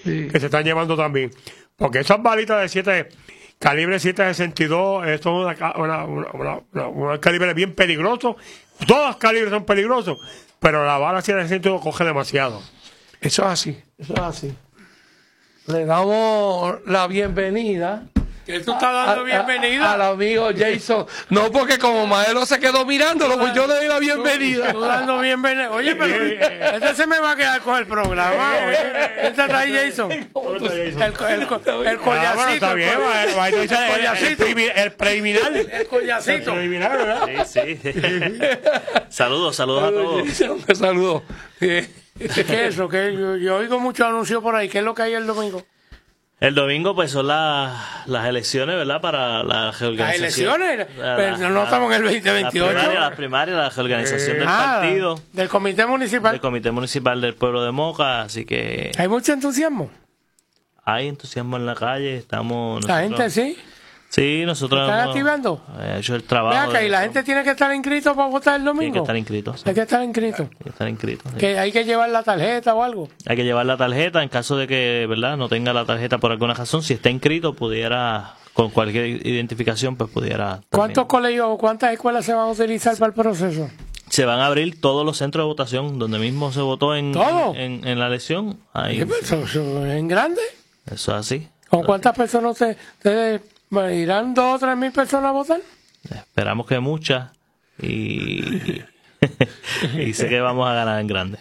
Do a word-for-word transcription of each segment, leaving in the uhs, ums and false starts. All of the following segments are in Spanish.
sí. que se están llevando también. Porque esas balitas de siete calibre siete sesenta y dos, esto es una, una, una, una, un calibre bien peligroso. Todos los calibres son peligrosos, pero la bala siete sesenta y dos coge demasiado. Eso es así, eso es así. Le damos la bienvenida. ¿Que tú estás dando a, bienvenida? A, al amigo Jason. No, porque como Maelo se quedó mirándolo, pues yo le doy la bienvenida. Tú, tú dando bienvenida. Oye, pero este se me va a quedar con el programa. Oye, ¿este está ahí, Jason? El, el, el, el collacito. Ah, está bien, el, el, collacito. El, el preliminar. El collacito. El preliminar, ¿verdad? Sí, sí. Saludos, saludos a todos. Saludos. ¿Qué es eso? Que yo, yo oigo muchos anuncios por ahí. ¿Qué es lo que hay el domingo? El domingo, pues, son la, las elecciones, ¿verdad? Para la reorganización. ¿Las elecciones? La, Pero la, no estamos en el veinte veintiocho. Las primarias, las primarias, la reorganización eh, del ah, partido. Del Comité Municipal. Del Comité Municipal del Pueblo de Moca, así que... ¿Hay mucho entusiasmo? Hay entusiasmo en la calle, estamos... ¿La gente sí? Sí, nosotros ¿Están hemos activando? hecho el trabajo. Vea que, ¿y la gente tiene que estar inscrito para votar el domingo? Tiene que estar inscrito. Sí. Hay que estar inscrito. Hay que estar inscrito. Sí. ¿Que hay que llevar la tarjeta o algo? Hay que llevar la tarjeta en caso de que, ¿verdad?, no tenga la tarjeta por alguna razón. Si está inscrito, pudiera, con cualquier identificación, pues pudiera... También. ¿Cuántos colegios o cuántas escuelas se van a utilizar para el proceso? Se van a abrir todos los centros de votación donde mismo se votó en, ¿Todo? en, en, en la elección. Ahí. ¿Eso, eso en grande? Eso es así. ¿Con cuántas personas ustedes... Usted, ¿irán dos o tres mil personas a votar? Esperamos que muchas y, y sé que vamos a ganar en grande.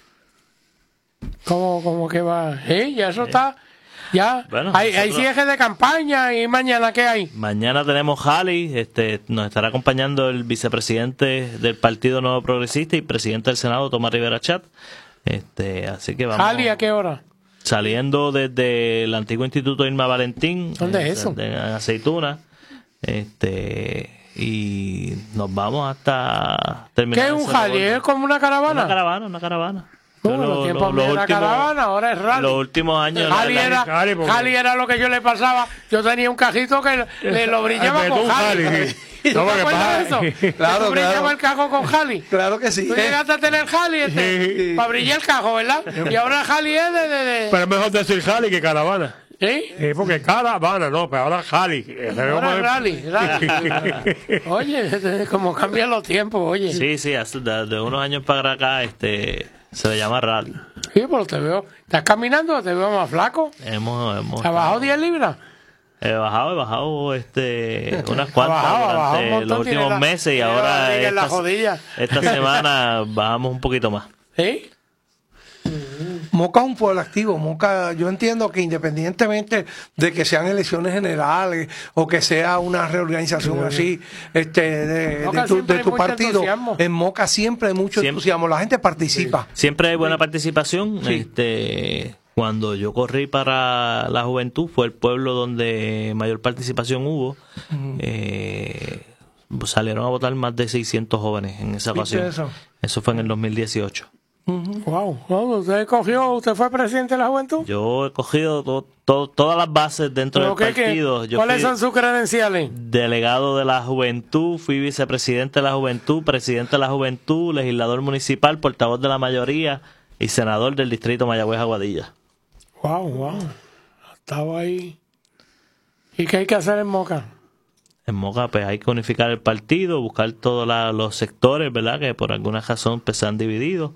¿Cómo, cómo que va? ¿Sí? Ya eso está... Ya, bueno, hay, nosotros, hay cierre de campaña. ¿Y mañana qué hay? Mañana tenemos Jali, este, nos estará acompañando el vicepresidente del Partido Nuevo Progresista y presidente del Senado, Tomás Rivera Chat. Este, así que vamos. ¿Jali a qué hora? Saliendo desde el antiguo Instituto Irma Valentín. ¿Dónde es eso? En Aceituna. Este, y nos vamos hasta terminar. ¿Qué es un Jali? ¿Es como una caravana? Una caravana, una caravana. No, lo, los tiempos lo, lo era último, caravana, ahora es rally. Los últimos años. Jali era, Jali, porque... Jali era lo que yo le pasaba. Yo tenía un cajito que le lo brillaba con Jali. Jali. ¿No te acuerdas de eso? Claro, ¿Tú brillaba claro. el cajo con Jali? Claro que sí. Tú llegaste a tener Jali este, sí. para brillar el cajo, ¿verdad? Y ahora Jali es de, de, de... Pero es mejor decir Jali que caravana. ¿Sí? Sí, porque caravana, no, pero ahora Jali. Ahora es rally, rally. Oye, como cambian los tiempos, oye. Sí, sí, hace, de, de unos años para acá este, se le llama rally. Sí, pero te veo, ¿estás caminando? Te veo más flaco. Hemos, hemos ¿Has bajado diez libras? He bajado, he bajado este, unas cuantas bajado, durante bajado los últimos la, meses y ahora esta, esta, esta semana bajamos un poquito más. ¿Sí? Moca es un pueblo activo. Moca, yo entiendo que independientemente de que sean elecciones generales o que sea una reorganización así este de, de tu, de tu partido, en Moca siempre hay mucho siempre, entusiasmo. La gente participa. Sí. Siempre hay buena sí. participación. Sí. Este, cuando yo corrí para la juventud fue el pueblo donde mayor participación hubo. Uh-huh. eh, salieron a votar más de seiscientos jóvenes en esa ocasión. Eso? eso fue en el dos mil dieciocho. Uh-huh. Wow, wow, ¿usted cogió, usted fue presidente de la juventud? Yo he cogido to, to, todas las bases dentro del qué, partido. Yo ¿Cuáles son sus credenciales? Delegado de la juventud, fui vicepresidente de la juventud, presidente de la juventud, legislador municipal, portavoz de la mayoría y senador del distrito Mayagüez-Aguadilla. Wow, wow, estaba ahí. ¿Y qué hay que hacer en Moca? En Moca pues hay que unificar el partido, buscar todos la, los sectores, ¿verdad?, que por alguna razón pues, se han dividido,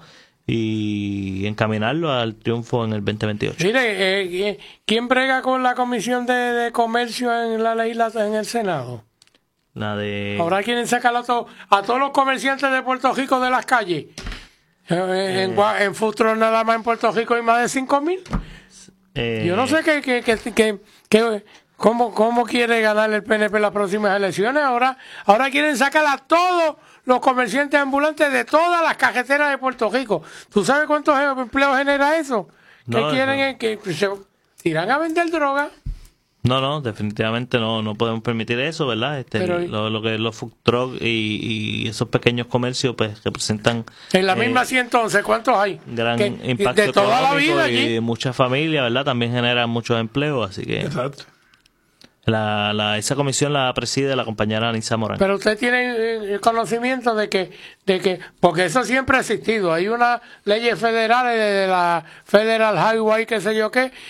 y encaminarlo al triunfo en el veinte veintiocho. Mire, eh, ¿quién brega con la Comisión de, de Comercio en la legislatura, en el Senado? La de... Ahora quieren sacar a, to, a todos los comerciantes de Puerto Rico de las calles. Eh, eh. En, en Futuro nada más en Puerto Rico hay más de cinco mil. Eh. Yo no sé qué... qué, qué, qué, qué ¿Cómo, ¿Cómo quiere ganar el P N P en las próximas elecciones? Ahora, ahora quieren sacar a todos los comerciantes ambulantes de todas las cajeteras de Puerto Rico. ¿Tú sabes cuántos empleos genera eso? ¿Qué no, quieren? No. Es que se tiran a vender droga. No, no, definitivamente no, no podemos permitir eso, ¿verdad? Este, Pero, lo, lo que es los food truck y, y esos pequeños comercios, pues, representan... En la misma eh, ciento once, ¿cuántos hay? Gran que, impacto de toda la vida y allí. Muchas familias, ¿verdad? También generan muchos empleos, así que... Exacto. La, la, esa comisión la preside la compañera Anisa Morán. Pero usted tiene el conocimiento de que, de que, porque eso siempre ha existido. Hay unas leyes federales de la Federal Highway, qué sé yo qué,